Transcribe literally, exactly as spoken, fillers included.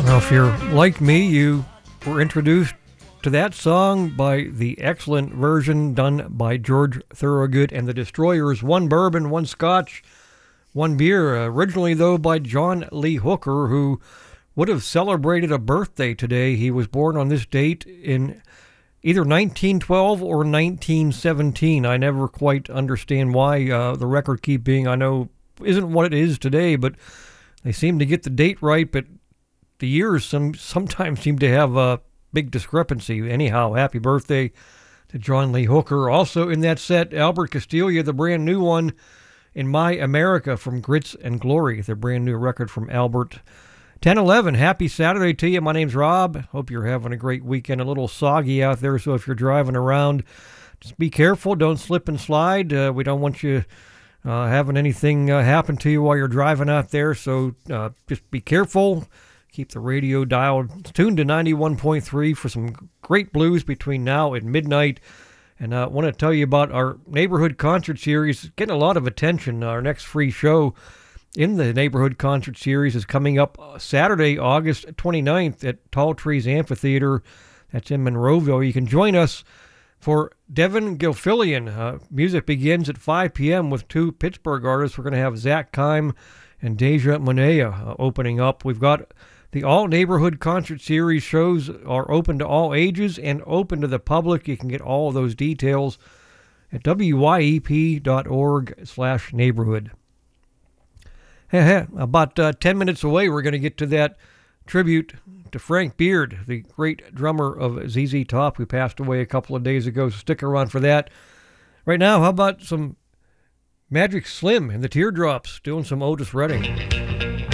Well, if you're like me, you were introduced to that song by the excellent version done by George Thorogood and the Destroyers. One bourbon, one scotch, one beer. Originally, though, by John Lee Hooker, who would have celebrated a birthday today. He was born on this date in either nineteen twelve or nineteen seventeen. I never quite understand why uh, the record keeping, I know, isn't what it is today, but they seem to get the date right, but the years some sometimes seem to have a big discrepancy. Anyhow, happy birthday to John Lee Hooker. Also in that set, Albert Castiglia, the brand new one, In My America from Grits and Glory, the brand new record from Albert. ten eleven, happy Saturday to you. My name's Rob. Hope you're having a great weekend. A little soggy out there, so if you're driving around, just be careful. Don't slip and slide. Uh, we don't want you uh, having anything uh, happen to you while you're driving out there, so uh, just be careful. Keep the radio dial tuned to ninety-one point three for some great blues between now and midnight. And I uh, want to tell you about our neighborhood concert series. Getting a lot of attention. Our next free show in the neighborhood concert series is coming up Saturday, August twenty-ninth at Tall Trees Amphitheater. That's in Monroeville. You can join us for Devin Gilfillian. Uh, music begins at five p.m. with two Pittsburgh artists. We're going to have Zach Kime and Deja Monea uh, opening up. We've got the All Neighborhood Concert Series shows are open to all ages and open to the public. You can get all of those details at W Y E P dot org slash neighborhood. About uh, ten minutes away, we're going to get to that tribute to Frank Beard, the great drummer of Z Z Top, who passed away a couple of days ago. So stick around for that. Right now, how about some Magic Slim and the Teardrops doing some Otis Redding?